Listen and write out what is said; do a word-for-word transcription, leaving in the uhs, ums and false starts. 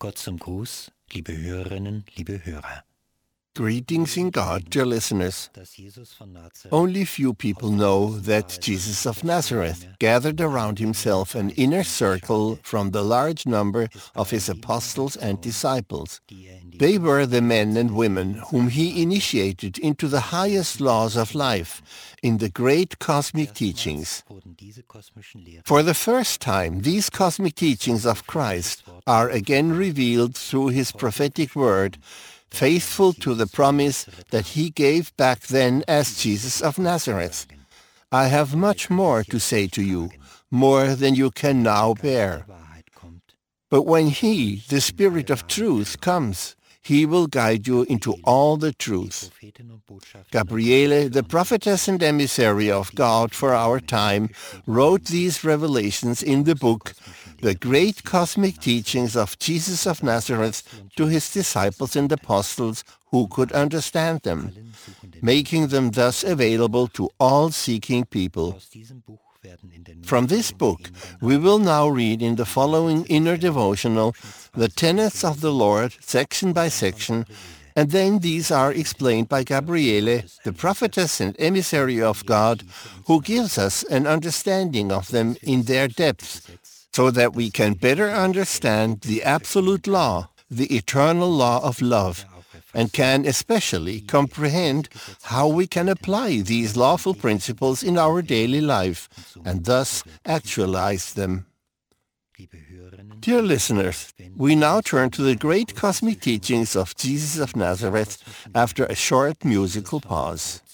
Gott zum Gruß, liebe Hörerinnen, liebe Hörer. Greetings in God, dear listeners. Dass Jesus von Nazareth Only few people know that Jesus of Nazareth gathered around himself an inner circle from the large number of his apostles and disciples. They were the men and women whom he initiated into the highest laws of life in the great cosmic teachings. For the first time, these cosmic teachings of Christ are again revealed through his prophetic word, faithful to the promise that he gave back then as Jesus of Nazareth. I have much more to say to you, more than you can now bear. But when he, the Spirit of truth, comes, he will guide you into all the truth. Gabriele, the prophetess and emissary of God for our time, wrote these revelations in the book, The Great Cosmic Teachings of Jesus of Nazareth, to his disciples and apostles who could understand them, making them thus available to all seeking people. From this book, we will now read in the following inner devotional the tenets of the Lord, section by section, and then these are explained by Gabriele, the prophetess and emissary of God, who gives us an understanding of them in their depth, so that we can better understand the absolute law, the eternal law of love, and can especially comprehend how we can apply these lawful principles in our daily life, and thus actualize them. Dear listeners, we now turn to the great cosmic teachings of Jesus of Nazareth after a short musical pause.